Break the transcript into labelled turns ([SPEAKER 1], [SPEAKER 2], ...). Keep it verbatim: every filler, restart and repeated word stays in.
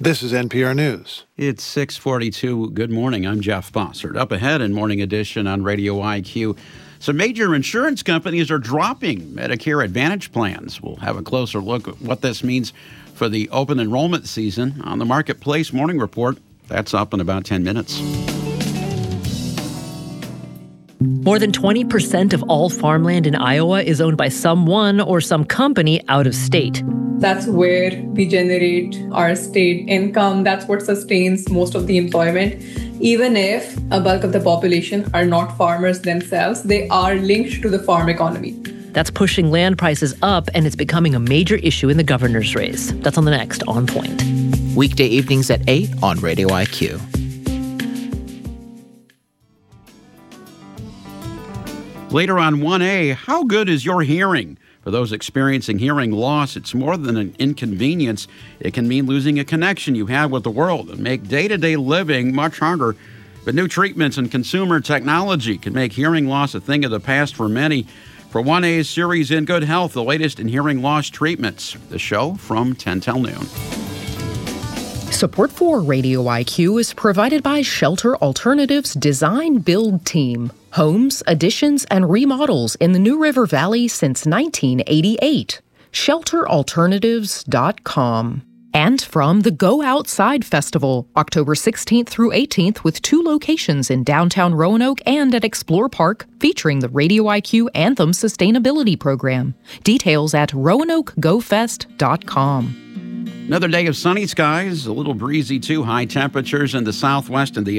[SPEAKER 1] This is N P R News.
[SPEAKER 2] It's six forty-two. Good morning. I'm Jeff Bossert. Up ahead in Morning Edition on Radio I Q, some major insurance companies are dropping Medicare Advantage plans. We'll have a closer look at what this means for the open enrollment season on the Marketplace Morning Report. That's up in about ten minutes.
[SPEAKER 3] More than twenty percent of all farmland in Iowa is owned by someone or some company out of state.
[SPEAKER 4] That's where we generate our state income. That's what sustains most of the employment. Even if a bulk of the population are not farmers themselves, they are linked to the farm economy.
[SPEAKER 3] That's pushing land prices up, and it's becoming a major issue in the governor's race. That's on the next On Point.
[SPEAKER 5] Weekday evenings at eight on Radio I Q.
[SPEAKER 2] Later on one A, how good is your hearing? For those experiencing hearing loss, it's more than an inconvenience. It can mean losing a connection you have with the world and make day-to-day living much harder. But new treatments and consumer technology can make hearing loss a thing of the past for many. For one A's series In Good Health, the latest in hearing loss treatments. The show from ten till noon.
[SPEAKER 6] Support for Radio I Q is provided by Shelter Alternatives Design Build Team. Homes, additions, and remodels in the New River Valley since nineteen eighty-eight. shelter alternatives dot com. And from the Go Outside Festival, October sixteenth through eighteenth, with two locations in downtown Roanoke and at Explore Park, featuring the Radio I Q Anthem Sustainability Program. Details at roanoke go fest dot com.
[SPEAKER 2] Another day of sunny skies, a little breezy too, high temperatures in the southwest and the